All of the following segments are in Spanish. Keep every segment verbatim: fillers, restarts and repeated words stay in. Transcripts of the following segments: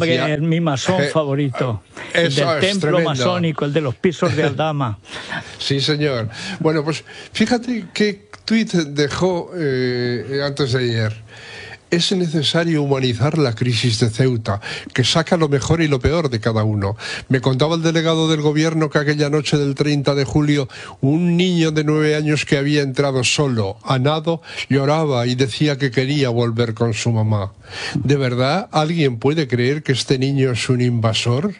Hombre, es mi masón eh, favorito. El del templo tremendo. masónico, el de los pisos de Aldama. Sí, señor. Bueno, pues fíjate qué tuit dejó eh, antes de ayer. Es necesario humanizar la crisis de Ceuta, que saca lo mejor y lo peor de cada uno. Me contaba el delegado del gobierno que aquella noche del treinta de julio, un niño de nueve años que había entrado solo, a nado, lloraba y decía que quería volver con su mamá. ¿De verdad alguien puede creer que este niño es un invasor?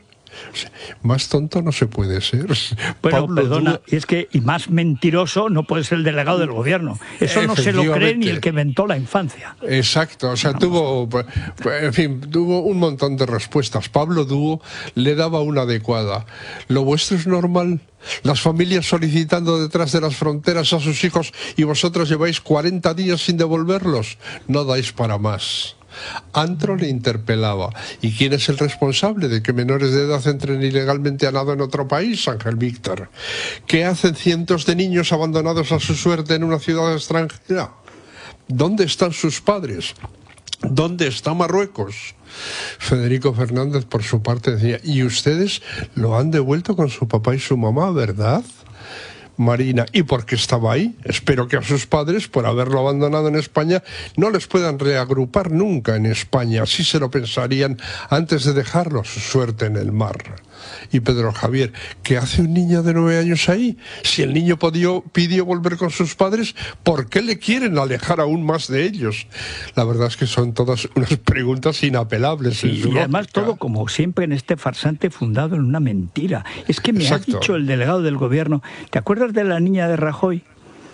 Más tonto no se puede ser. Bueno, Pablo, perdona, tú... y es que y más mentiroso no puede ser el delegado del gobierno. Eso no se lo cree ni el que inventó la infancia. Exacto, o sea, Vamos. tuvo, en fin, tuvo un montón de respuestas. Pablo Dúo le daba una adecuada. ¿Lo vuestro es normal? Las familias solicitando detrás de las fronteras a sus hijos y vosotros lleváis cuarenta días sin devolverlos. No dais para más. Antro le interpelaba. ¿Y quién es el responsable de que menores de edad entren ilegalmente a nado en otro país, Ángel Víctor? ¿Qué hacen cientos de niños abandonados a su suerte en una ciudad extranjera? ¿Dónde están sus padres? ¿Dónde está Marruecos? Federico Fernández, por su parte, decía: ¿y ustedes lo han devuelto con su papá y su mamá, verdad? Marina, ¿y por qué estaba ahí? Espero que a sus padres, por haberlo abandonado en España, no les puedan reagrupar nunca en España. Así se lo pensarían antes de dejarlo a su suerte en el mar. Y Pedro Javier, ¿qué hace un niño de nueve años ahí? Si el niño pidió, pidió volver con sus padres, ¿por qué le quieren alejar aún más de ellos? La verdad es que son todas unas preguntas inapelables. Sí, y además todo, como siempre en este farsante, fundado en una mentira. Es que me Exacto. ha dicho el delegado del gobierno, ¿te acuerdas de la niña de Rajoy?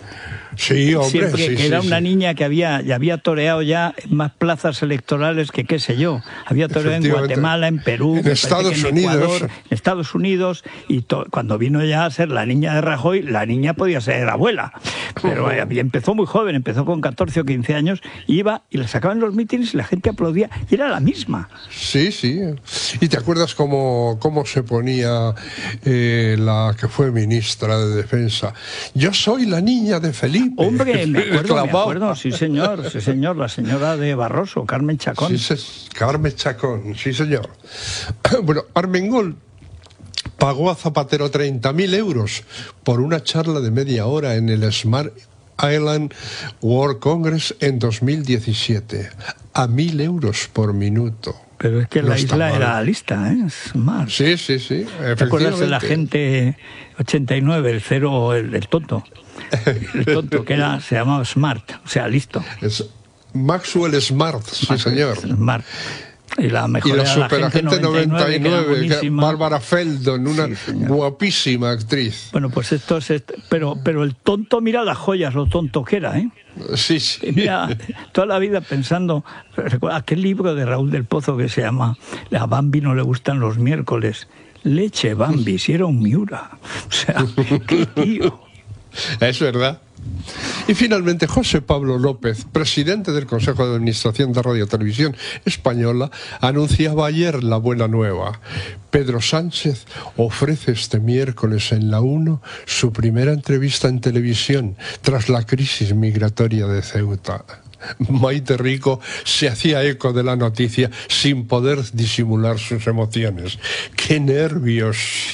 Sí, hombre, Siempre, sí, que sí, era sí. una niña que había, ya había toreado ya más plazas electorales que qué sé yo. Había toreado en Guatemala, en Perú, en Estados en Unidos, Ecuador, en Estados Unidos, y to, cuando vino ya a ser la niña de Rajoy, la niña podía ser abuela. Pero uh -huh. empezó muy joven, empezó con catorce o quince años, iba y la sacaban los mítines y la gente aplaudía, y era la misma. Sí, sí. ¿Y te acuerdas cómo, cómo se ponía eh, la que fue ministra de Defensa? Yo soy la niña de Felipe. Hombre, me acuerdo, me acuerdo, sí señor, sí señor, la señora de Barroso, Carmen Chacón. Sí, sí, Carmen Chacón, sí señor. Bueno, Armengol pagó a Zapatero treinta mil euros por una charla de media hora en el Smart Island World Congress en dos mil diecisiete. A mil euros por minuto. Pero es que no la isla mal. Era lista, ¿eh? Smart. Sí, sí, sí. ¿Te acuerdas de la gente ochenta y nueve, el cero, el, el tonto? El tonto que era, se llamaba Smart, o sea, listo. Es Maxwell Smart, sí Maxwell señor. Smart. Y la mejor y la era superagente la noventa y nueve, noventa y nueve, que que Bárbara Feldon, una sí, guapísima actriz. Bueno, pues esto es... Esto, pero, pero el tonto, mira las joyas, lo tonto que era, ¿eh? Sí, sí. Y mira, toda la vida pensando... Recuerda aquel libro de Raúl del Pozo que se llama A Bambi no le gustan los miércoles. Leche, Bambi, si era un Miura. O sea, qué tío. Es verdad. Y finalmente José Pablo López, presidente del Consejo de Administración de Radio Televisión Española, anunciaba ayer la buena nueva. Pedro Sánchez ofrece este miércoles en la uno su primera entrevista en televisión tras la crisis migratoria de Ceuta. Maite Rico se hacía eco de la noticia sin poder disimular sus emociones. ¡Qué nervios!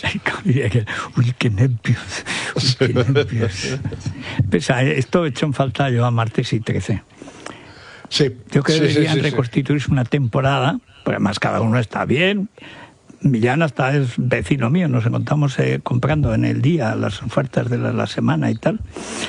Uy, qué nervios. Uy, qué nervios. Pesa, esto he hecho en falta yo a martes y trece. Sí. Yo creo que sí, deberían sí, sí, reconstituirse sí. una temporada, porque además cada uno está bien. Millán hasta es vecino mío, nos encontramos eh, comprando en el día las ofertas de la, la semana y tal.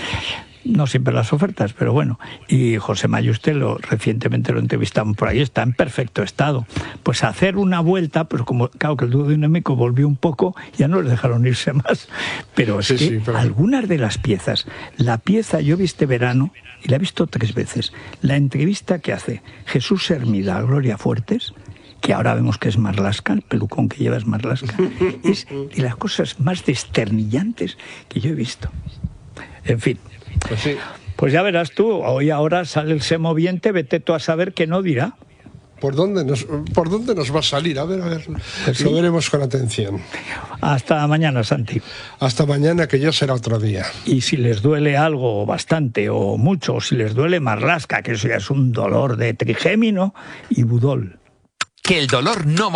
No siempre las ofertas, pero bueno. Y José Mayustelo, recientemente lo entrevistamos por ahí, está en perfecto estado. Pues hacer una vuelta, pero como claro que el dúo dinámico volvió un poco, ya no les dejaron irse más. Pero es sí, que sí, pero... algunas de las piezas, la pieza yo vi este verano, y la he visto tres veces, la entrevista que hace Jesús Hermida a Gloria Fuertes, que ahora vemos que es Marlaska, el pelucón que lleva es Marlaska, es de las cosas más desternillantes que yo he visto. En fin. Pues sí. Pues ya verás tú, hoy ahora sale el semoviente, vete tú a saber qué no dirá. ¿Por dónde nos, por dónde nos va a salir? A ver, a ver, pues lo sí. veremos con atención. Hasta mañana, Santi. Hasta mañana, que ya será otro día. Y si les duele algo bastante o mucho, o si les duele Marlaska, que eso ya es un dolor de trigémino y budol. Que el dolor no